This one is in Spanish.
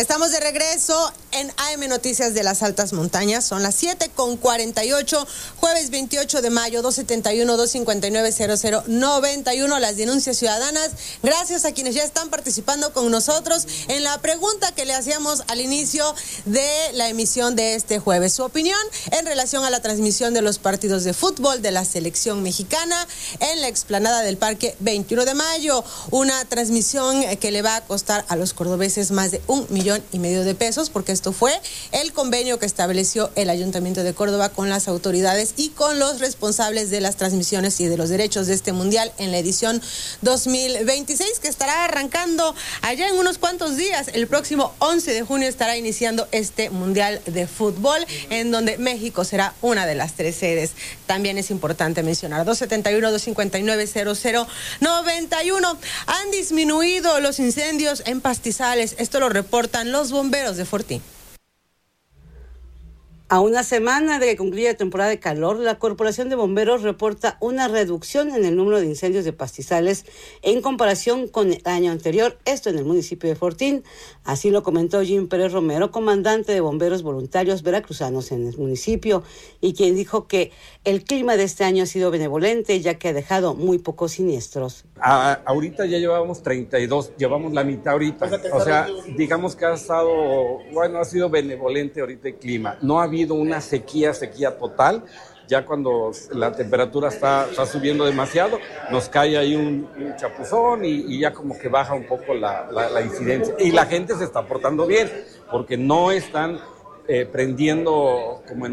Estamos de regreso en AM Noticias de las Altas Montañas. Son las 7:48, jueves 28 de mayo, 271-259-0091. Las denuncias ciudadanas. Gracias a quienes ya están participando con nosotros en la pregunta que le hacíamos al inicio de la emisión de este jueves. Su opinión en relación a la transmisión de los partidos de fútbol de la selección mexicana en la explanada del Parque 21 de Mayo. Una transmisión que le va a costar a los cordobeses más de 1,5 millones de pesos, porque esto fue el convenio que estableció el Ayuntamiento de Córdoba con las autoridades y con los responsables de las transmisiones y de los derechos de este mundial en la edición 2026, que estará arrancando allá en unos cuantos días. El próximo 11 de junio estará iniciando este mundial de fútbol, en donde México será una de las 3 sedes. También es importante mencionar 271-259-0091. Han disminuido los incendios en pastizales. Esto lo reportan los bomberos de Fortín. A una semana de que concluya la temporada de calor, la Corporación de Bomberos reporta una reducción en el número de incendios de pastizales en comparación con el año anterior, esto en el municipio de Fortín. Así lo comentó Jim Pérez Romero, comandante de bomberos voluntarios veracruzanos en el municipio, y quien dijo que el clima de este año ha sido benevolente, ya que ha dejado muy pocos siniestros. Ahorita ya llevamos 32, llevamos la mitad ahorita. O sea, digamos que ha sido benevolente ahorita el clima. No ha habido una sequía total. Ya cuando la temperatura está subiendo demasiado, nos cae ahí un chapuzón y ya como que baja un poco la incidencia. Y la gente se está portando bien, porque no están prendiendo como en